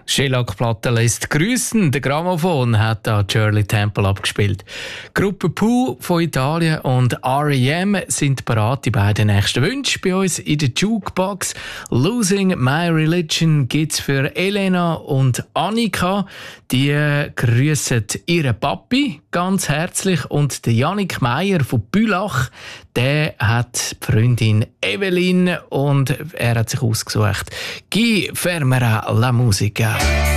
Shellac-Platte lässt grüßen. Der Grammophon hat da Shirley Temple abgespielt. Gruppe Pooh von Italien und R.E.M. sind bereit. Die beiden nächsten Wünsche bei uns in der Jukebox. Losing My Religion gibt's für Elena und Annika. Die grüßen ihren Papi ganz herzlich. Und der Jannik Meier von Bülach, der hat die Freundin Evelyn und er hat sich ausgesucht. Guy Fermera la musica.